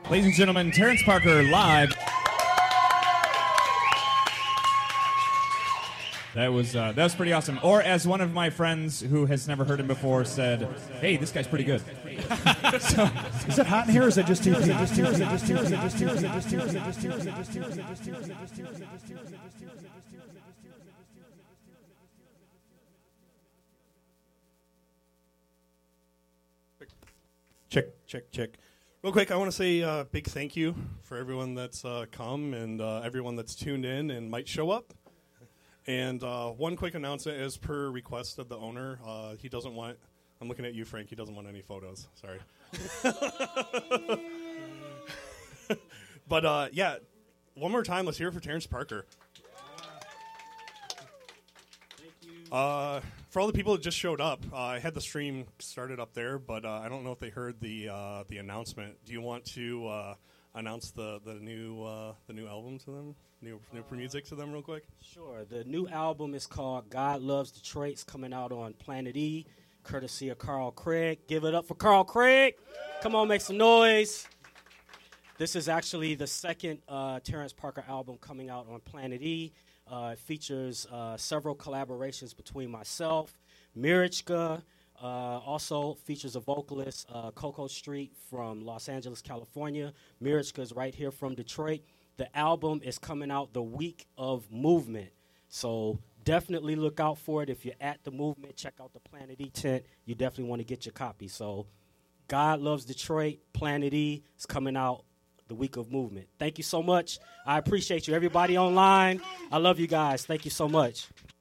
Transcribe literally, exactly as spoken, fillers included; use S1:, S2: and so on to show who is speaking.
S1: Ladies and gentlemen, Terrence Parker live. That was uh, that was pretty awesome. Or as one of my friends who has never heard him before said, "Hey, this guy's pretty good." So,
S2: is it hot in here? Or is it just too?
S3: Check, check, check. Real quick, I want to say a uh, big thank you for everyone that's uh, come and uh, everyone that's tuned in and might show up. And uh, one quick announcement, as per request of the owner, uh, he doesn't want, I'm looking at you, Frank, he doesn't want any photos. Sorry. But uh, yeah, one more time, let's hear it for Terrence Parker. Thank you. Uh, for all the people that just showed up, uh, I had the stream started up there, but uh, I don't know if they heard the uh, the announcement. Do you want to uh, announce the the new uh, the new album to them, new new uh, music to them, real quick?
S4: Sure. The new album is called "God Loves Detroit." It's coming out on Planet E, courtesy of Carl Craig. Give it up for Carl Craig. Come on, make some noise. This is actually the second uh, Terrence Parker album coming out on Planet E. Uh, it features uh, several collaborations between myself, Mirichka, uh, also features a vocalist, uh, Coco Street from Los Angeles, California. Mirichka is right here from Detroit. The album is coming out the week of Movement, so definitely look out for it. If you're at the Movement, check out the Planet E tent. You definitely want to get your copy. So God Loves Detroit, Planet E is coming out the week of Movement. Thank you so much. I appreciate you. Everybody online, I love you guys. Thank you so much.